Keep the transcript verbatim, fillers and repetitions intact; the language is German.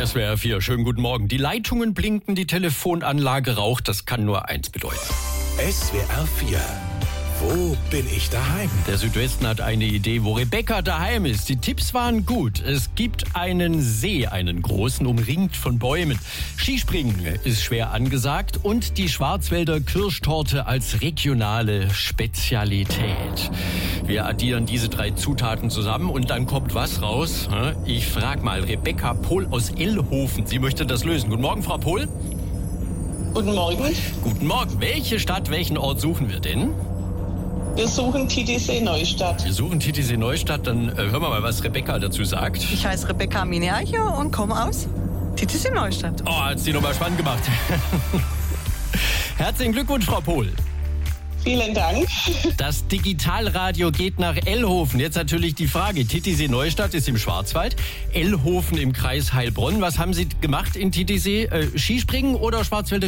S W R vier, schönen guten Morgen. Die Leitungen blinken, die Telefonanlage raucht, das kann nur eins bedeuten. S W R vier, wo bin ich daheim? Der Südwesten hat eine Idee, wo Rebecca daheim ist. Die Tipps waren gut. Es gibt einen See, einen großen, umringt von Bäumen. Skispringen ist schwer angesagt und die Schwarzwälder Kirschtorte als regionale Spezialität. Wir addieren diese drei Zutaten zusammen und dann kommt was raus. Ich frage mal Rebecca Pohl aus Ellhofen. Sie möchte das lösen. Guten Morgen, Frau Pohl. Guten Morgen. Guten Morgen. Welche Stadt, welchen Ort suchen wir denn? Wir suchen Titisee Neustadt. Wir suchen Titisee Neustadt, dann äh, hören wir mal, was Rebecca dazu sagt. Ich heiße Rebecca Miniacher und komme aus Titisee Neustadt. Oh, hat's die nochmal spannend gemacht. Herzlichen Glückwunsch, Frau Pohl. Vielen Dank. Das Digitalradio geht nach Ellhofen. Jetzt natürlich die Frage, Titisee Neustadt ist im Schwarzwald, Ellhofen im Kreis Heilbronn. Was haben Sie gemacht in Titisee? Äh, Skispringen oder Schwarzwälder